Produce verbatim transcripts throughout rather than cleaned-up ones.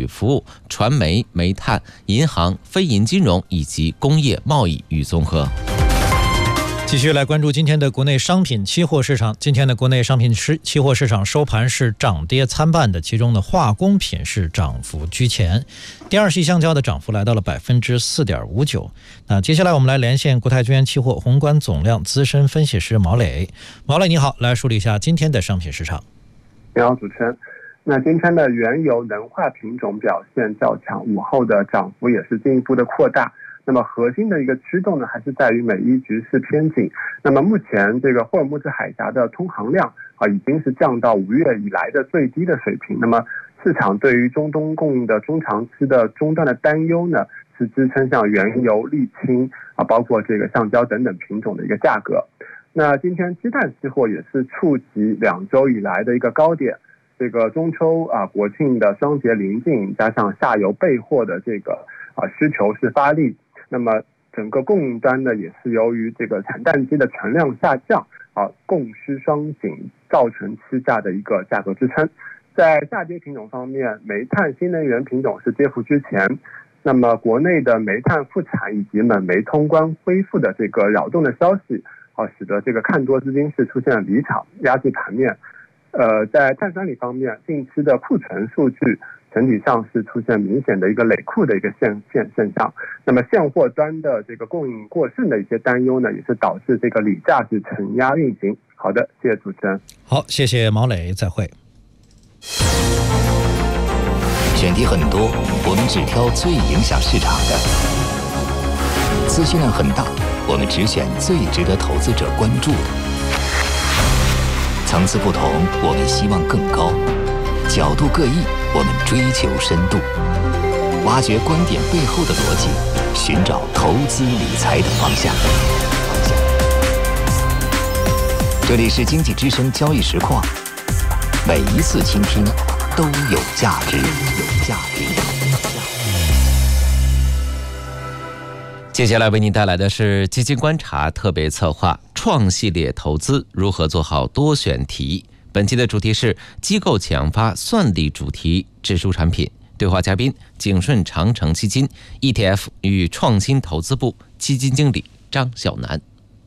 服务、传媒、煤炭、银行、非银金融以及工业贸易与综合。 继续来关注今天的国内商品期货市场。今天的国内商品期货市场收盘是涨跌参半的，其中的化工品是涨幅居前，第二系橡胶的涨幅来到了 百分之四点五九。 那接下来我们来连线国泰君安期货宏观总量资深分析师毛磊。毛磊你好，来梳理一下今天的商品市场。 你好主持人。那今天的原油能化品种表现较强，午后的涨幅也是进一步的扩大。那么核心的一个驱动呢，还是在于美伊局势偏紧。那么目前这个霍尔木兹海峡的通航量啊，已经是降到五月以来的最低的水平。那么市场对于中东供应的中长期的中断的担忧呢，是支撑像原油、沥青啊，包括这个橡胶等等品种的一个价格。那今天鸡蛋期货也是触及两周以来的一个高点。这个中秋啊、国庆的双节临近，加上下游备货的这个啊需求是发力。那么整个供应端呢，也是由于这个产蛋机的存量下降啊，供需双紧，造成期价的一个价格支撑。在下跌品种方面，煤炭新能源品种是跌幅居前。那么国内的煤炭复产以及冷煤通关恢复的这个扰动的消息啊，使得这个看多资金是出现了离场，压制盘面。呃，在碳酸锂方面，近期的库存数据整体上是出现明显的一个累库的一个现现现象。那么现货端的这个供应过剩的一些担忧呢，也是导致这个锂价是承压运行。好的，谢谢主持人。 好，谢谢毛磊，再会。 选题很多，我们只挑最影响市场的；资讯量很大，我们只选最值得投资者关注的。层次不同，我们希望更高；角度各异，我们追求深度。挖掘观点背后的逻辑，寻找投资理财的方向。这里是经济之声交易实况，每一次倾听都有价值，有价值。 接下来为您带来的是基金观察特别策划创系列投资如何做好多选题。本期的主题是机构强发算力主题指数产品。对话嘉宾景顺长城基金 E T F 与创新投资部基金经理张晓楠。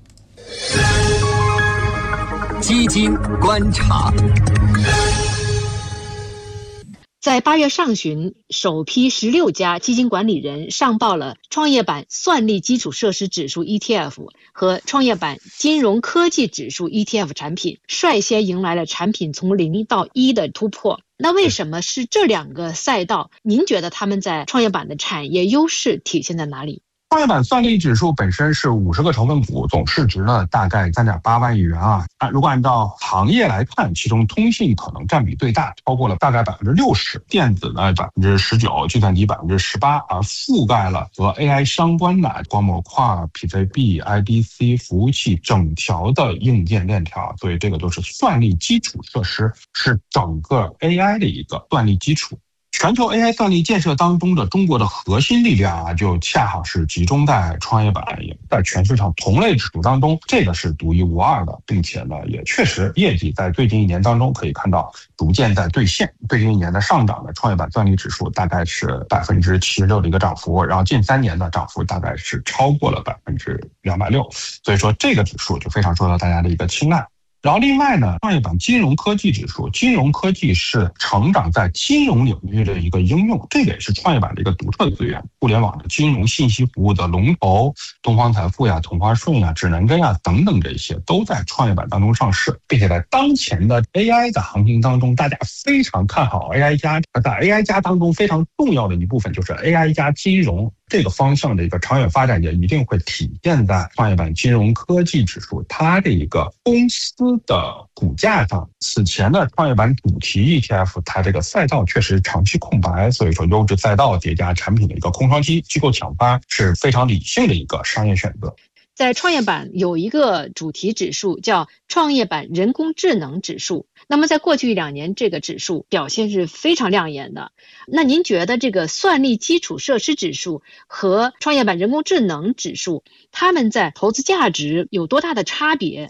基金观察。 在八月上旬，首批十六家基金管理人上报了创业板算力基础设施指数 E T F 和创业板金融科技指数 E T F 产品，率先迎来了产品从零到一的突破。那为什么是这两个赛道？您觉得他们在创业板的产业优势体现在哪里？ 创业板算力指数本身是五十个成分股，总市值呢大概 三点八万亿元啊。如果按照行业来看，其中通信可能占比最大，超过了大概 百分之六十， 电子呢 百分之十九， 计算机 百分之十八， 而覆盖了和 A I 相关的光模块、P C B、I D C 服务器整条的硬件链条，所以这个都是算力基础设施，是整个 A I 的一个算力基础。全球 A I 算力建设当中的中国的核心力量啊，就恰好是集中在创业板，也在全市场同类指数当中，这个是独一无二的，并且呢，也确实业绩在最近一年当中可以看到逐渐在兑现。最近一年的上涨的创业板算力指数大概是百分之七十六的一个涨幅，然后近三年的涨幅大概是超过了百分之两百六，所以说这个指数就非常受到大家的一个青睐。然后另外呢，创业板金融科技指数，金融科技是成长在金融领域的一个应用，这个也是创业板的一个独特资源。互联网的金融信息服务的龙头，东方财富呀、同花顺呀、指南针呀等等，这些都在创业板当中上市，并且在当前的 A I 的行情当中，大家非常看好 A I 加，在 A I 加当中非常重要的一部分就是 A I 加金融。这个方向的一个长远发展也一定会体现在创业板金融科技指数它的一个公司的股价上。此前的创业板主题 E T F 它这个赛道确实长期空白，所以说优质赛道叠加产品的一个空窗期，机构抢发是非常理性的一个商业选择。 在创业板有一个主题指数叫创业板人工智能指数，那么在过去两年这个指数表现是非常亮眼的。那您觉得这个算力基础设施指数和创业板人工智能指数，它们在投资价值有多大的差别？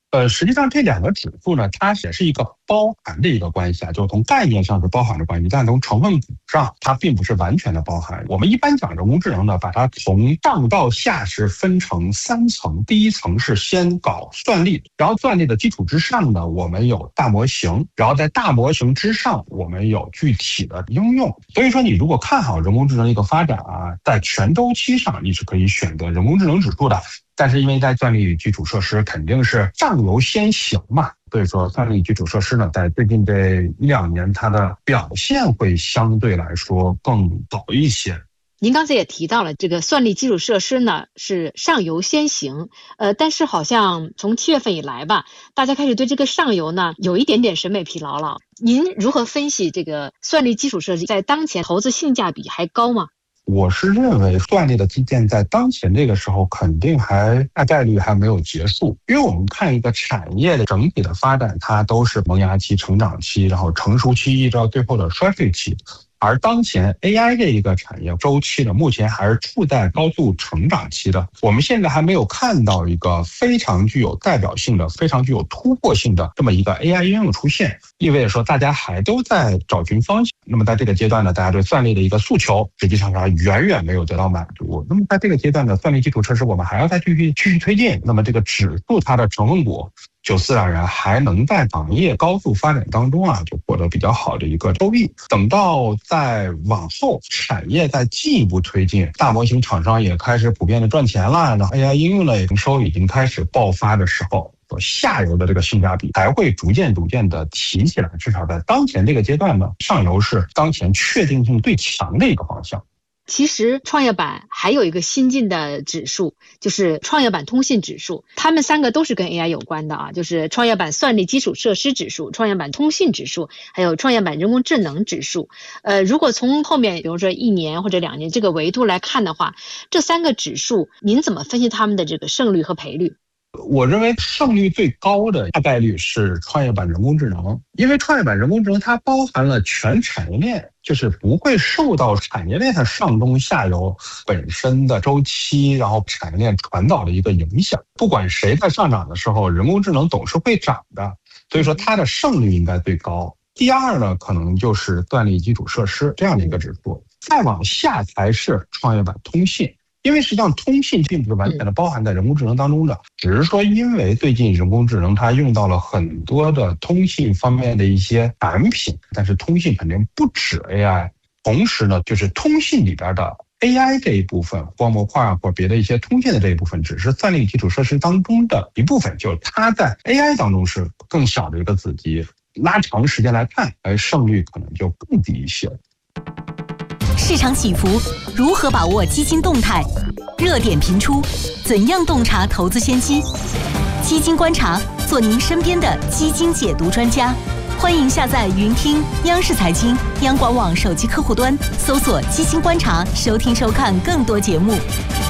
呃，实际上这两个指数呢，它也是一个包含的一个关系啊，就从概念上是包含的关系，但从成分股上它并不是完全的包含。我们一般讲人工智能呢，把它从上到下是分成三层，第一层是先搞算力，然后算力的基础之上呢，我们有大模型，然后在大模型之上，我们有具体的应用。所以说，你如果看好人工智能的一个发展啊，在全周期上你是可以选择人工智能指数的。但是因为在算力与基础设施肯定是上游先行嘛，所以说算力基础设施呢，在最近这一两年它的表现会相对来说更好一些。 您刚才也提到了这个算力基础设施呢是上游先行，呃，但是好像从七月份以来吧，大家开始对这个上游呢有一点点审美疲劳了。您如何分析这个算力基础设施在当前投资性价比还高吗？ 我是认为算力的基建在当前这个时候肯定还大概率还没有结束，因为我们看一个产业的整体的发展，它都是萌芽期、成长期，然后成熟期，一直到最后的衰退期。而当前 A I 这一个产业周期呢，目前还是处在高速成长期的。我们现在还没有看到一个非常具有代表性的、非常具有突破性的这么一个 A I 应用出现，意味着说大家还都在找寻方向。那么在这个阶段呢，大家对算力的一个诉求实际上还远远没有得到满足。那么在这个阶段呢，算力基础设施我们还要再继续继续推进。那么这个指数它的成分股就自然而然还能在行业高速发展当中啊，就获得比较好的一个收益。等到再往后产业再进一步推进，大模型厂商也开始普遍的赚钱了，然后 A I 应用的营收已经开始爆发的时候，下游的这个性价比才会逐渐逐渐的提起来。至少在当前这个阶段呢，上游是当前确定性最强的一个方向。 其实创业板还有一个新进的指数，就是创业板通信指数，它们三个都是跟 A I 有关的啊，就是创业板算力基础设施指数、创业板通信指数，还有创业板人工智能指数。呃，如果从后面比如说一年或者两年这个维度来看的话，这三个指数您怎么分析他们的这个胜率和赔率？ 我认为胜率最高的大概率是创业板人工智能，因为创业板人工智能它包含了全产业链，就是不会受到产业链的上中下游本身的周期，然后产业链传导的一个影响。不管谁在上涨的时候，人工智能总是会涨的，所以说它的胜率应该最高。第二呢，可能就是算力基础设施这样的一个指数，再往下才是创业板通信。因为实际上通信并不是完全的包含在人工智能当中的，只是说因为最近人工智能它用到了很多的通信方面的一些产品，但是通信肯定不止 A I， 同时呢，就是通信里边的 A I 这一部分，光模块或别的一些通信的这一部分，只是算力基础设施当中的一部分，就是它在 A I 当中是更小的一个子集。拉长时间来看，而胜率可能就更低一些。 市场起伏，如何把握基金动态？热点频出，怎样洞察投资先机？基金观察，做您身边的基金解读专家。欢迎下载云听央视财经、央广网手机客户端，搜索“基金观察”，收听收看更多节目。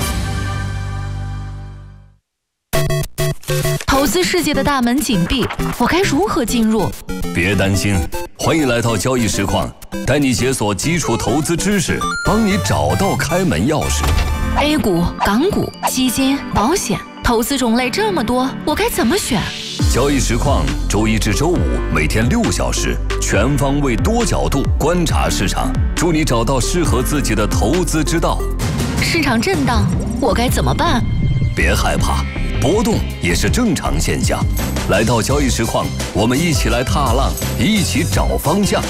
投资世界的大门紧闭，我该如何进入？ 别担心，欢迎来到交易实况，带你解锁基础投资知识，帮你找到开门钥匙。 A 股、港股、基金、保险，投资种类这么多，我该怎么选？ 交易实况周一至周五每天六小时，全方位多角度观察市场，助你找到适合自己的投资之道。 市场震荡，我该怎么办？ 别害怕，波动也是正常现象。来到交易实况，我们一起来踏浪，一起找方向。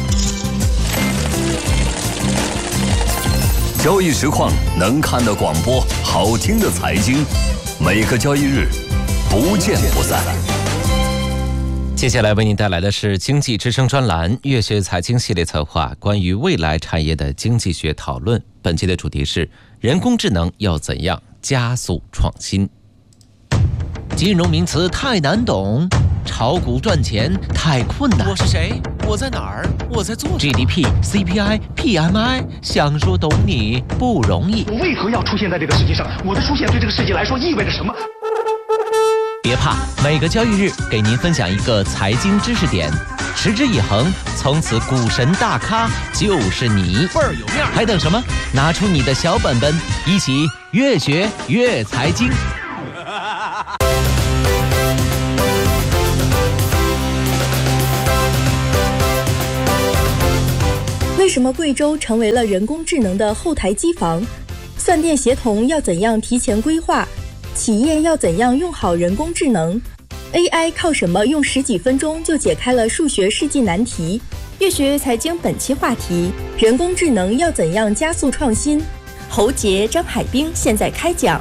交易实况能看的广播，好听的财经，每个交易日不见不散。 接下来为您带来的是经济之声专栏月学财经系列策划，关于未来产业的经济学讨论。本期的主题是人工智能要怎样加速创新。金融名词太难懂，炒股赚钱太困难。我是谁？我在哪儿？我在做什么 ？G D P、C P I、P M I， 想说懂你不容易。 我为何要出现在这个世界上？我的出现对这个世界来说意味着什么？ 别怕，每个交易日给您分享一个财经知识点，持之以恒，从此股神大咖就是你，倍儿有面。还等什么？拿出你的小本本，一起越学越财经。 为什么贵州成为了人工智能的后台机房？算电协同要怎样提前规划？企业要怎样用好人工智能？ A I 靠什么用十几分钟就解开了数学世纪难题？越学越财经本期话题：人工智能要怎样加速创新？侯杰、张海滨现在开讲。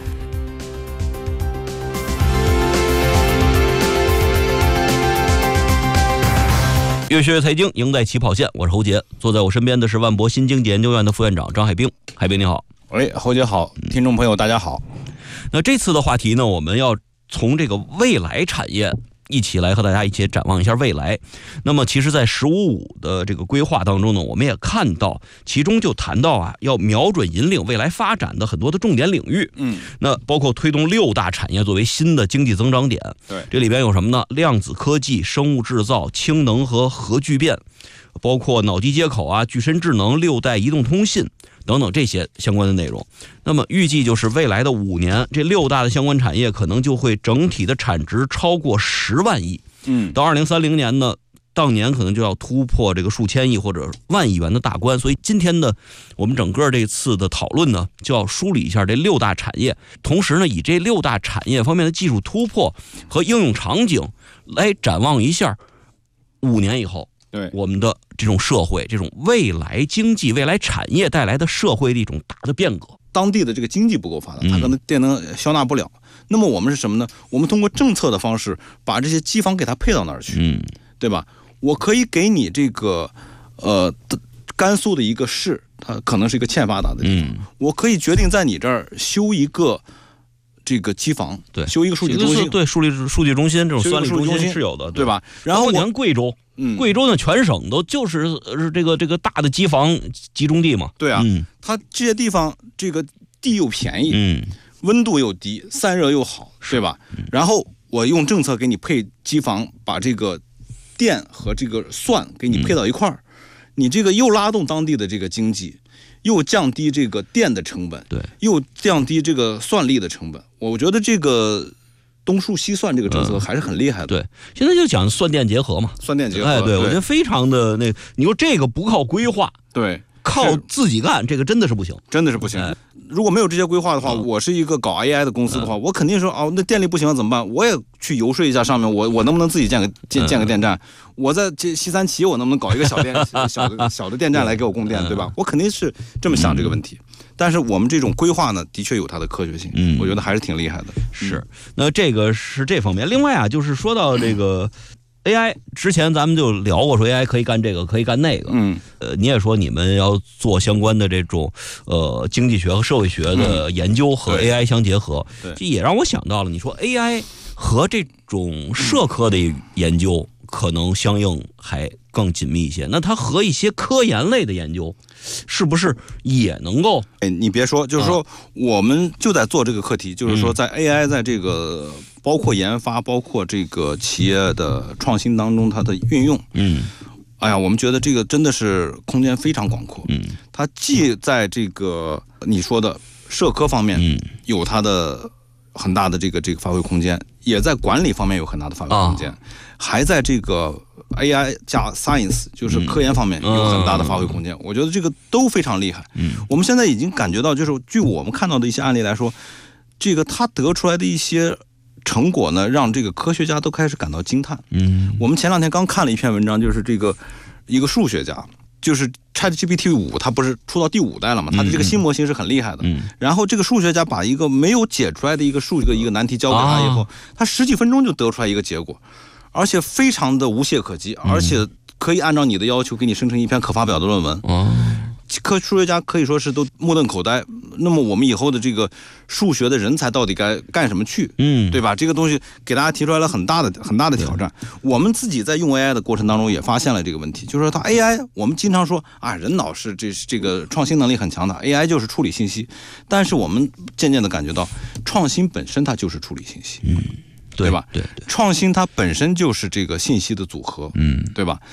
越学越财经，赢在起跑线。我是侯杰，坐在我身边的是万博新经济研究院的副院长张海滨。海滨你好。 喂，侯杰好，听众朋友大家好。 那这次的话题呢，我们要从这个未来产业一起来和大家一起展望一下未来。那么其实在十五五的这个规划当中呢，我们也看到其中就谈到啊，要瞄准引领未来发展的很多的重点领域。 嗯， 那包括推动六大产业作为新的经济增长点。 对， 这里边有什么呢？量子科技、生物制造、氢能和核聚变，包括脑机接口啊、具身智能、六代移动通信等等这些相关的内容。那么预计就是未来的五年，这六大的相关产业可能就会整体的产值超过十万亿。 嗯， 到二零三零年呢，当年可能就要突破这个数千亿或者万亿元的大关。所以今天呢，我们整个这次的讨论呢，就要梳理一下这六大产业，同时呢，以这六大产业方面的技术突破和应用场景来展望一下五年以后。 对我们的这种社会，这种未来经济、未来产业带来的社会的一种大的变革。 当地的这个经济不够发达，它可能电能消纳不了。嗯、那么我们是什么呢？我们通过政策的方式，把这些机房给它配到那儿去， 嗯， 对吧？我可以给你这个，呃，甘肃的一个市，它可能是一个欠发达的地方， 嗯、 我可以决定在你这儿修一个。这个机房， 对， 修一个数据中心， 对，数据数据中心这种算力中心是有的， 对吧？然后你看贵州， 嗯， 贵州呢全省都就是这个这个大的机房集中地嘛， 对啊， 嗯， 它这些地方这个地又便宜， 嗯， 温度又低，散热又好，对吧？ 嗯、 然后我用政策给你配机房，把这个电和这个算给你配到一块儿，嗯、你这个又拉动当地的这个经济。又降低这个电的成本， 对， 又降低这个算力的成本。我觉得这个东数西算这个政策还是很厉害的。 嗯、对，现在就讲算电结合嘛， 算电结合。 哎，对， 对我觉得非常的那，你说这个不靠规划， 对， 靠自己干，这个真的是不行， 真的是不行。哎、如果没有这些规划的话，嗯、我是一个搞 A I 的公司的话，嗯、我肯定说哦，那电力不行了怎么办？我也去游说一下上面，我我能不能自己建个建建个电站？嗯、我在这西三旗，我能不能搞一个小电小的小的电站来给我供电，对吧？我肯定是这么想这个问题。但是我们这种规划呢，的确有它的科学性， 嗯， 我觉得还是挺厉害的。 是，那这个是这方面。另外啊，就是说到这个 A I， 之前咱们就聊过，说 A I 可以干这个，可以干那个。 嗯， 呃，你也说你们要做相关的这种呃经济学和社会学的研究和 A I 相结合， 对， 这也让我想到了，你说 A I 和这种社科的研究可能相应还更紧密一些，那它和一些科研类的研究是不是也能够？ 哎，你别说，就是说我们就在做这个课题，就是说在 A I 在这个包括研发、包括这个企业的创新当中，它的运用， 嗯， 哎呀，我们觉得这个真的是空间非常广阔， 嗯， 它既在这个你说的社科方面有它的很大的这个这个发挥空间，也在管理方面有很大的发挥空间，啊、还在这个 A I 加 Science 就是科研方面有很大的发挥空间。嗯、我觉得这个都非常厉害。 嗯， 我们现在已经感觉到，就是据我们看到的一些案例来说，这个他得出来的一些成果呢，让这个科学家都开始感到惊叹。 嗯， 我们前两天刚看了一篇文章，就是这个一个数学家。就是 ChatGPT 五，它不是出到第五代了嘛？它的这个新模型是很厉害的。 嗯， 然后这个数学家把一个没有解出来的一个数学一个难题交给他以后，啊、他十几分钟就得出来一个结果，而且非常的无懈可击，而且可以按照你的要求给你生成一篇可发表的论文。 哦、 啊，科数学家可以说是都目瞪口呆。那么我们以后的这个数学的人才到底该干什么去？ 嗯， 对吧？这个东西给大家提出来了很大的很大的挑战。我们自己在用 A I 的过程当中也发现了这个问题，就是说它 A I， 我们经常说啊，人脑是这这个创新能力很强的 ，A I 就是处理信息。但是我们渐渐的感觉到，创新本身它就是处理信息， 嗯， 对, 对吧？ 对对， 创新它本身就是这个信息的组合， 嗯， 对吧？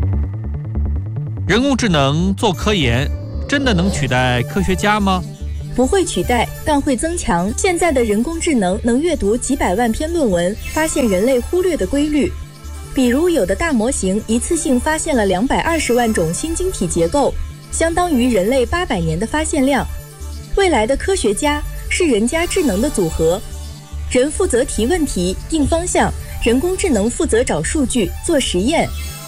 人工智能做科研，真的能取代科学家吗？ 不会取代，但会增强。现在的人工智能能阅读几百万篇论文，发现人类忽略的规律。比如，有的大模型一次性发现了两百二十万种新晶体结构，相当于人类八百年的发现量。未来的科学家是人加智能的组合，人负责提问题、定方向，人工智能负责找数据、做实验。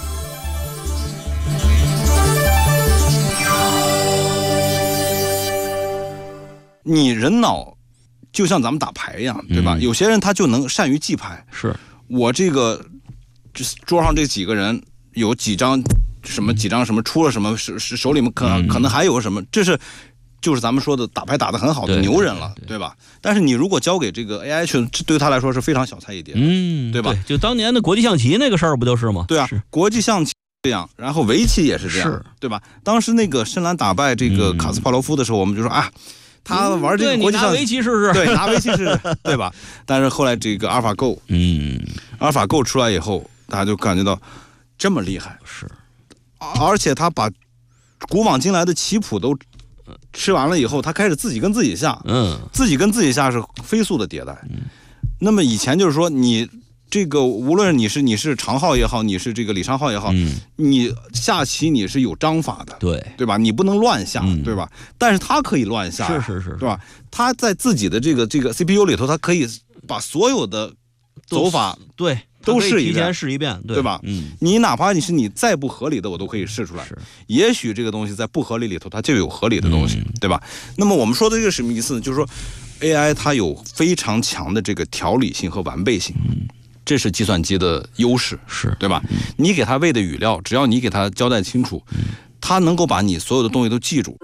你人脑就像咱们打牌一样，对吧？嗯、有些人他就能善于记牌。 是我这个桌上这几个人有几张什么几张什么出了什么，手手里面可、嗯、可能还有什么，这是就是咱们说的打牌打得很好的牛人了， 对, 对, 对, 对吧？但是你如果交给这个 A I 去，对他来说是非常小菜一碟， 嗯， 对吧？ 对，就当年的国际象棋那个事儿不就是吗？ 对啊，国际象棋这样，然后围棋也是这样，是对吧？当时那个深蓝打败这个卡斯帕罗夫的时候，嗯、我们就说啊。他玩这个国际象棋， 拿围棋试试， 对，拿围棋试试，对吧？但是后来这个阿尔法 Go， 嗯， 阿尔法 Go 出来以后，大家就感觉到这么厉害， 是， 而且他把古往今来的棋谱都吃完了以后，他开始自己跟自己下， 嗯， 自己跟自己下是飞速的迭代。嗯，那么以前就是说你。这个无论你是你是常浩也好，你是这个李昌浩也好， 嗯， 你下棋你是有章法的， 对对吧？你不能乱下， 嗯、 对吧？但是他可以乱下， 是是是， 对吧？他在自己的这个这个 C P U 里头，他可以把所有的走法对都试一遍， 提前试一遍，对, 对吧？ 嗯， 你哪怕你是你再不合理的，我都可以试出来。 是， 也许这个东西在不合理里头，它就有合理的东西， 嗯、 对吧？那么我们说的这个什么意思呢？就是说 A I 它有非常强的这个条理性和完备性。 嗯。 这是计算机的优势， 是对吧？嗯、你给他喂的语料，只要你给他交代清楚，嗯、他能够把你所有的东西都记住。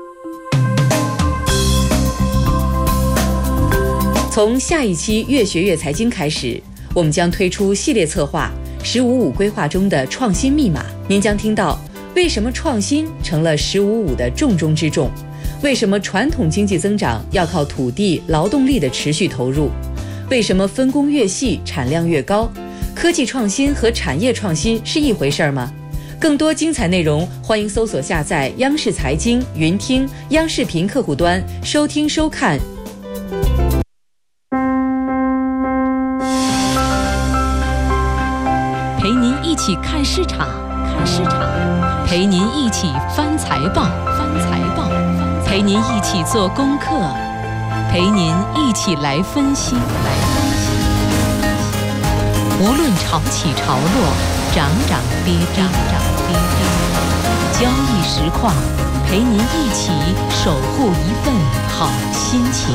从下一期越学越财经开始，我们将推出系列策划“十五五”规划中的创新密码。您将听到为什么创新成了“十五五”的重中之重，为什么传统经济增长要靠土地、劳动力的持续投入。为什么分工越细，产量越高？科技创新和产业创新是一回事吗？更多精彩内容，欢迎搜索下载央视财经、云听、央视频客户端收听收看。 陪您一起看市场，看市场；陪您一起翻财报，翻财报；陪您一起做功课。陪您一起来分析，来分析。无论潮起潮落，涨涨跌跌，涨涨跌跌。交易实况，陪您一起守护一份好心情。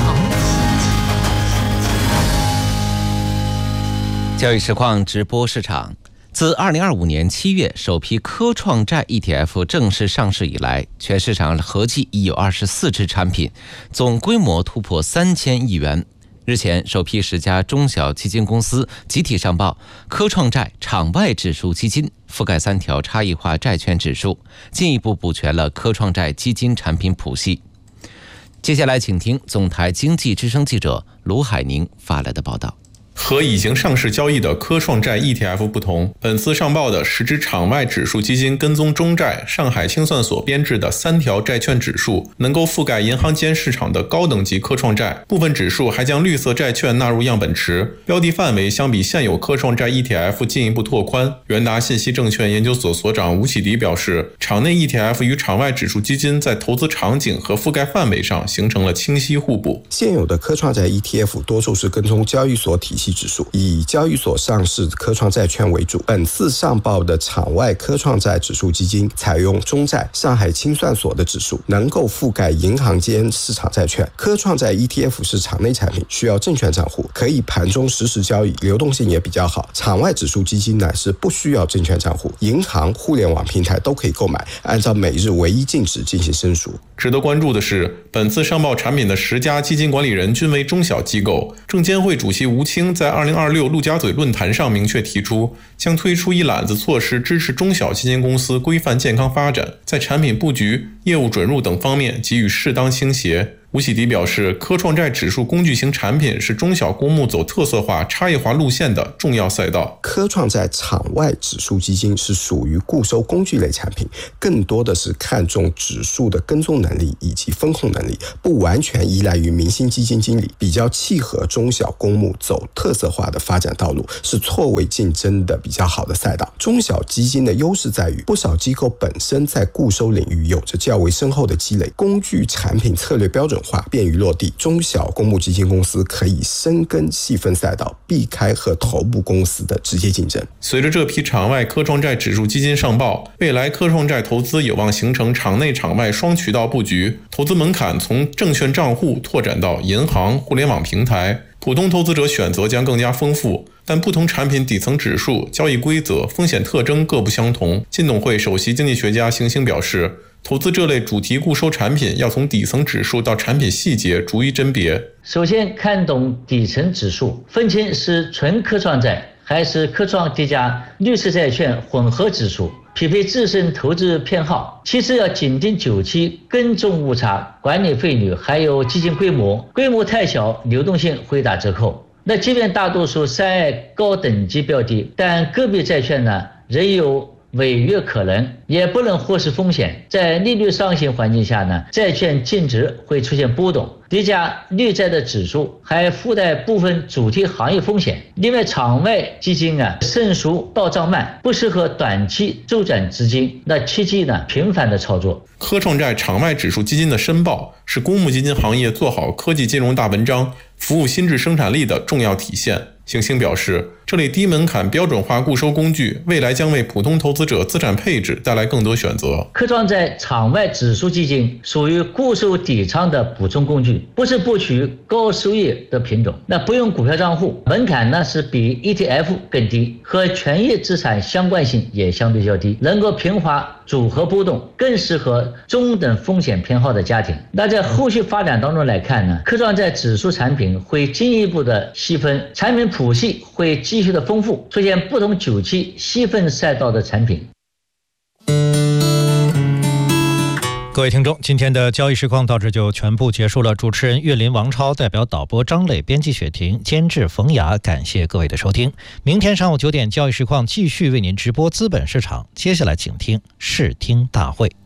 交易实况直播市场。自二零二五年七月首批科创债 E T F 正式上市以来，全市场合计已有二十四只产品，总规模突破三千亿元。日前，首批十家中小基金公司集体上报科创债场外指数基金，覆盖三条差异化债券指数，进一步补全了科创债基金产品谱系。接下来，请听总台经济之声记者卢海宁发来的报道。 和已经上市交易的科创债 E T F 不同，本次上报的十只场外指数基金跟踪中债上海清算所编制的三条债券指数，能够覆盖银行间市场的高等级科创债。部分指数还将绿色债券纳入样本池，标的范围相比现有科创债 E T F 进一步拓宽。元达信息证券研究所所长吴启迪表示，场内 E T F 与场外指数基金在投资场景和覆盖范围上形成了清晰互补。 现有的科创债 E T F 多数是跟踪交易所体系指数，以交易所上市科创债券为主。本次上报的场外科创债指数基金采用中债上海清算所的指数，能够覆盖银行间市场债券。科创债 E T F 是场内产品，需要证券账户，可以盘中实时交易，流动性也比较好。场外指数基金乃是不需要证券账户，银行、互联网平台都可以购买，按照每日唯一净值进行申赎。 值得关注的是，本次上报产品的十家基金管理人均为中小机构。证监会主席吴清在二零二六陆家嘴论坛上明确提出，将推出一揽子措施，支持中小基金公司规范健康发展，在产品布局、业务准入等方面给予适当倾斜。 吴喜迪表示，科创债指数工具型产品是中小公募走特色化、差异化路线的重要赛道。 科创债场外指数基金是属于固收工具类产品，更多的是看重指数的跟踪能力以及风控能力，不完全依赖于明星基金经理，比较契合中小公募走特色化的发展道路，是错位竞争的比较好的赛道。中小基金的优势在于，不少机构本身在固收领域有着较为深厚的积累，工具产品策略标准化，便于落地。中小公募基金公司可以深耕细分赛道，避开和头部公司的直接竞争。 随着这批场外科创债指数基金上报，未来科创债投资有望形成场内场外双渠道布局，投资门槛从证券账户拓展到银行、互联网平台，普通投资者选择将更加丰富。但不同产品底层指数、交易规则、风险特征各不相同。金董会首席经济学家邢星表示，投资这类主题固收产品要从底层指数到产品细节逐一甄别。 首先看懂底层指数，分清是纯科创债还是科创叠加绿色债券混合指数，匹配自身投资偏好。其次要紧盯久期跟踪误差、管理费率，还有基金规模，规模太小，流动性会打折扣。那即便大多数三 A 高等级标的，但个别债券呢仍有违约可能，也不能忽视风险。在利率上行环境下呢，债券净值会出现波动。叠加绿债的指数还附带部分主题行业风险。另外，场外基金啊胜熟到账慢，不适合短期周转资金，那切忌呢频繁的操作。 科创债场外指数基金的申报是公募基金行业做好科技金融大文章、服务新质生产力的重要体现。邢星表示，这类低门槛标准化固收工具未来将为普通投资者资产配置带来更多选择。 科创债场外指数基金属于固收底仓的补充工具，不是获取高收益的品种，那不用股票账户，门槛呢是比 E T F 更低，和权益资产相关性也相对较低，能够平滑组合波动，更适合中等风险偏好的家庭。那在后续发展当中来看呢，科创债指数产品会进一步的细分，产品谱系会继续的丰富，出现不同久期细分赛道的产品。 各位听众，今天的交易实况到这就全部结束了。主持人岳林、王超，代表导播张磊，编辑雪婷，监制冯雅，感谢各位的收听。明天上午九点，交易实况继续为您直播资本市场。接下来请听视听大会。